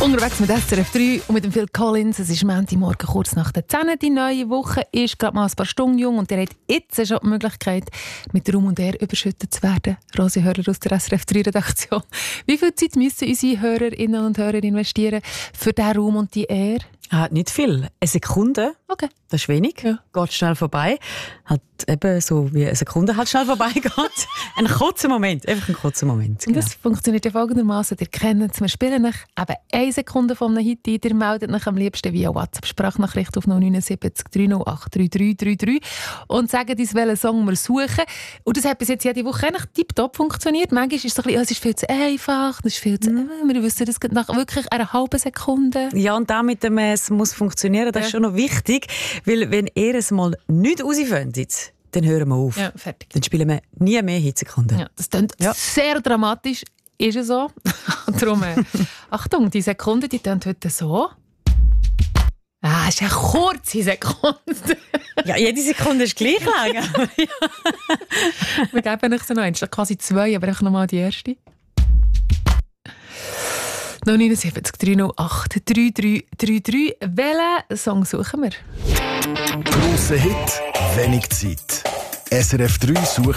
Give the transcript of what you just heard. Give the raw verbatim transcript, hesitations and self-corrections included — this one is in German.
Unterwegs mit S R F drei und mit dem Phil Collins. Es ist Montagmorgen kurz nach der zehn. Die neue Woche ist gerade mal ein paar Stunden jung und ihr habt jetzt schon die Möglichkeit, mit Raum und Ehre überschüttet zu werden. Rosi Hörer aus der S R F drei Redaktion. Wie viel Zeit müssen unsere Hörerinnen und Hörer investieren für diesen Raum und die Ehre? Ah, nicht viel. Eine Sekunde. Okay. Das ist wenig. Ja. Geht schnell vorbei. Halt eben so wie eine Sekunde halt schnell vorbeigeht. Ein kurzer Moment. Einfach ein kurzer Moment. Und Genau. das funktioniert ja folgendermaßen. Ihr kennt es. Wir spielen euch eben eine Sekunde von einem Hit ein. Ihr meldet euch am liebsten via WhatsApp-Sprachnachricht auf null neun sieben drei null acht drei drei drei drei und sagt uns, welchen Song wir suchen. Und das hat bis jetzt jede Woche eigentlich tiptop funktioniert. Manchmal ist es so ein bisschen, oh, es ist viel zu einfach, es ist viel zu, Mhm. wir wissen das nach wirklich einer halben Sekunde. Ja, und damit es muss funktionieren, das Ja. ist schon noch wichtig. Weil wenn ihr es mal nicht herausfindet, dann hören wir auf. Ja, fertig. Dann spielen wir nie mehr Hitsekunden. Ja, das klingt Ja. sehr dramatisch, ist es so. Darum, äh, Achtung, die Sekunde, die klingt heute so. Ah, es ist eine kurze Sekunde. Ja, jede Sekunde ist gleich lang. Wir geben euch so noch eins, quasi zwei, aber einfach nochmal die erste. null neun sieben drei null acht drei drei drei drei. Welchen Song suchen wir? Grosser Hit, wenig Zeit. S R F drei sucht